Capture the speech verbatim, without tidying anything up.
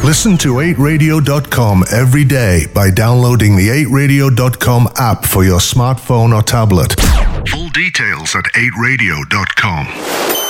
Listen to eight radio dot com every day by downloading the eight radio dot com app for your smartphone or tablet. Full details at eight radio dot com.